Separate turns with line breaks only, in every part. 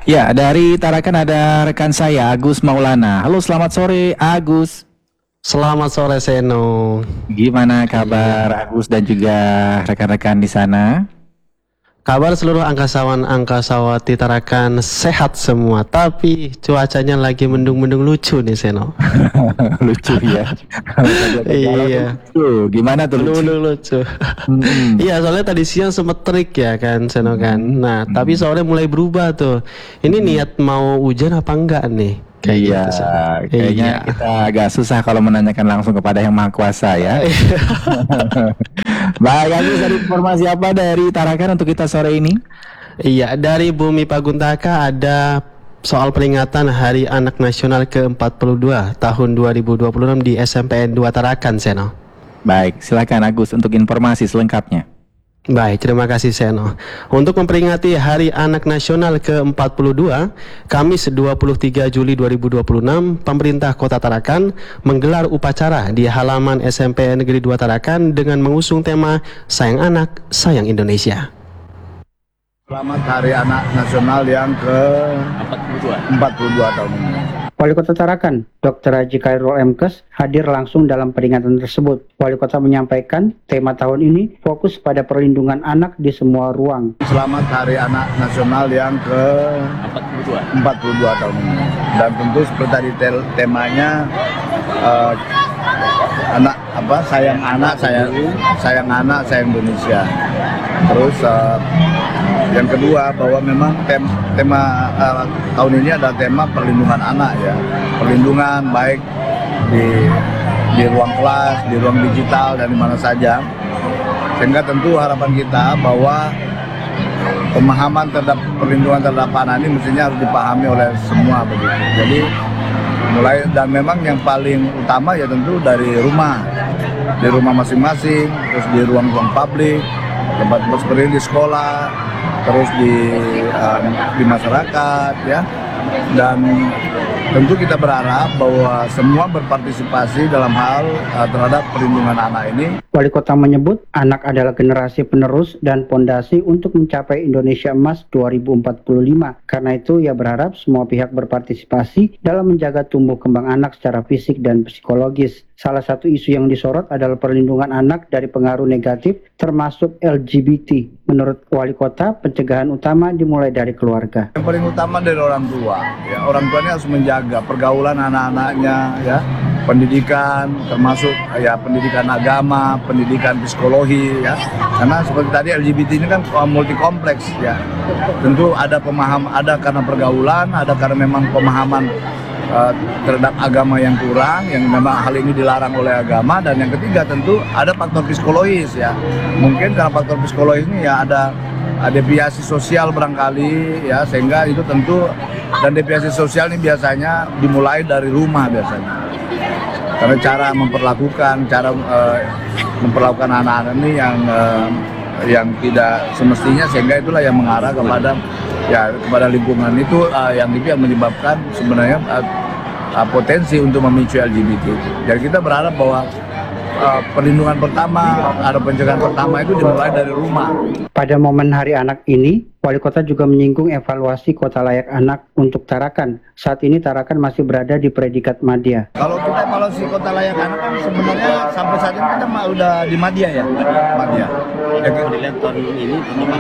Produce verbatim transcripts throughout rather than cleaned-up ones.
Ya, dari Tarakan ada rekan saya Agus Maulana. Halo, selamat sore Agus.
Selamat sore Seno.
Gimana kabar Agus dan juga rekan-rekan di sana?
Kabar seluruh angkasawan-angkasawati Tarakan sehat semua, tapi cuacanya lagi mendung-mendung lucu nih Seno.
Lucu ya.
Iya.
Lucu. Gimana tuh lucu?
Mendung-mendung lucu.
Hmm.
Iya, soalnya tadi siang sempet terik ya kan Seno kan. Nah, tapi sore mulai berubah tuh. Ini niat mau hujan apa enggak nih? Kayak
Iya,
gitu, Seno.
kayaknya
Iya.
kita agak susah kalau menanyakan langsung kepada Yang Maha Kuasa ya. Baik, Agus, dari informasi apa dari Tarakan untuk kita sore ini?
Iya, dari Bumi Paguntaka ada soal peringatan Hari Anak Nasional ke empat puluh dua tahun dua ribu dua puluh enam di S M P N dua Tarakan, Seno.
Baik, silakan Agus untuk informasi selengkapnya.
Baik, terima kasih Seno. Untuk memperingati Hari Anak Nasional ke empat puluh dua, Kamis dua puluh tiga Juli dua ribu dua puluh enam, pemerintah Kota Tarakan menggelar upacara di halaman S M P N Negeri dua Tarakan dengan mengusung tema Sayang Anak, Sayang Indonesia.
Selamat Hari Anak Nasional yang ke empat puluh dua tahun ini.
Wali Kota Tarakan, Doktor Haji Khairul Emkes, hadir langsung dalam peringatan tersebut. Wali Kota menyampaikan tema tahun ini fokus pada perlindungan anak di semua ruang.
Selamat Hari Anak Nasional yang ke empat puluh dua tahun ini. Dan tentu seperti tadi tel- temanya eh, anak apa sayang anak sayang sayang anak sayang Indonesia. Terus eh, yang kedua bahwa memang tem, tema uh, tahun ini adalah tema perlindungan anak ya, perlindungan baik di di ruang kelas, di ruang digital dan di mana saja. Sehingga tentu harapan kita bahwa pemahaman terhadap perlindungan terhadap anak ini mestinya harus dipahami oleh semua begitu. Jadi mulai dan memang yang paling utama ya tentu dari rumah, di rumah masing-masing, terus di ruang-ruang publik, tempat-tempat seperti ini di sekolah, terus di uh, di masyarakat ya, dan tentu kita berharap bahwa semua berpartisipasi dalam hal uh, terhadap perlindungan anak ini.
Wali Kota menyebut anak adalah generasi penerus dan pondasi untuk mencapai Indonesia Emas dua ribu empat puluh lima. Karena itu ia berharap semua pihak berpartisipasi dalam menjaga tumbuh kembang anak secara fisik dan psikologis. Salah satu isu yang disorot adalah perlindungan anak dari pengaruh negatif termasuk L G B T. Menurut Wali Kota, pencegahan utama dimulai dari keluarga.
Yang paling utama dari orang tua, ya orang tuanya harus menjaga pergaulan anak-anaknya, ya pendidikan, termasuk ya pendidikan agama, pendidikan psikologi, ya karena seperti tadi L G B T ini kan multi kompleks, ya tentu ada pemahaman, ada karena pergaulan, ada karena memang pemahaman Uh, terhadap agama yang kurang, yang memang hal ini dilarang oleh agama, dan yang ketiga tentu ada faktor psikologis ya, mungkin karena faktor psikologis ini ya ada ada deviasi sosial barangkali ya, sehingga itu tentu, dan deviasi sosial ini biasanya dimulai dari rumah biasanya, karena cara memperlakukan cara uh, memperlakukan anak-anak ini yang uh, yang tidak semestinya, sehingga itulah yang mengarah kepada ya kepada lingkungan itu uh, yang itu yang menyebabkan sebenarnya uh, uh, potensi untuk memicu L G B T. Jadi kita berharap bahwa uh, perlindungan pertama, ada pencegahan pertama itu dimulai dari rumah.
Pada momen Hari Anak ini, Wali Kota juga menyinggung evaluasi Kota Layak Anak untuk Tarakan. Saat ini Tarakan masih berada di predikat Madya.
Kalau kita evaluasi Kota Layak Anak kan sebenarnya sampai saat ini kita udah di Madya ya, Madya. Ya, kita dilihat tahun ini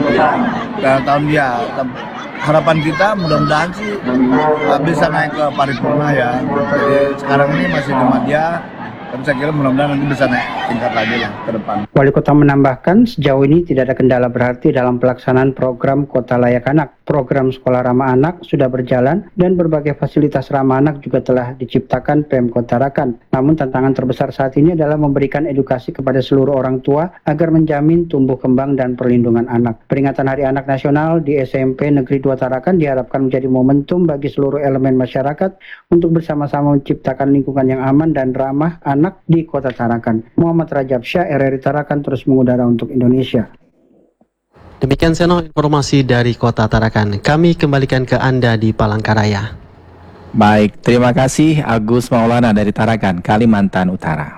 tahun tahun dia. Harapan kita mudah-mudahan sih uh, bisa naik ke paripurna ya. Jadi sekarang ini masih di Madya, tapi saya kira mudah-mudahan nanti bisa naik tingkat lagi lah ke depan.
Wali Kota menambahkan sejauh ini tidak ada kendala berarti dalam pelaksanaan program Kota Layak Anak. Program Sekolah Ramah Anak sudah berjalan dan berbagai fasilitas ramah anak juga telah diciptakan Pemkot Tarakan. Namun tantangan terbesar saat ini adalah memberikan edukasi kepada seluruh orang tua agar menjamin tumbuh kembang dan perlindungan anak. Peringatan Hari Anak Nasional di S M P Negeri dua Tarakan diharapkan menjadi momentum bagi seluruh elemen masyarakat untuk bersama-sama menciptakan lingkungan yang aman dan ramah anak di Kota Tarakan. Muhammad Rajab Syah, R R I Tarakan, terus mengudara untuk Indonesia.
Demikian Seno informasi dari Kota Tarakan. Kami kembalikan ke Anda di Palangkaraya.
Baik, terima kasih Agus Maulana dari Tarakan, Kalimantan Utara.